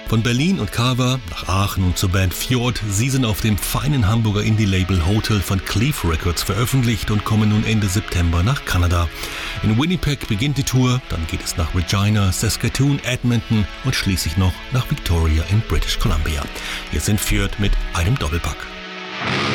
Von Berlin und Carver nach Aachen und zur Band Fjord. Sie sind auf dem feinen Hamburger Indie-Label Hotel von Cleve Records veröffentlicht und kommen nun Ende September nach Kanada. In Winnipeg beginnt die Tour, dann geht es nach Regina, Saskatoon, Edmonton und schließlich noch nach Victoria in British Columbia. Jetzt in Fjord mit einem Doppelpack.